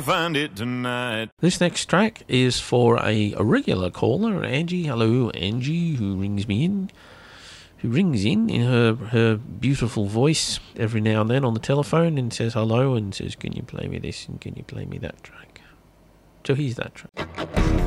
find it tonight. This next track is for a regular caller, Angie. Hello, Angie, who rings in her beautiful voice every now and then on the telephone and says hello and says, can you play me this and can you play me that track? So here's that track.